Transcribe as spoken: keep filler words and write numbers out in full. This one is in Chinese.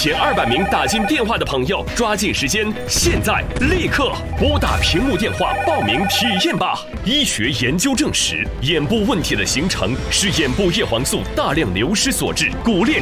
前二百名打进电话的朋友，抓紧时间，现在立刻拨打屏幕电话报名体验吧！医学研究证实，眼部问题的形成是眼部叶黄素大量流失所致，骨裂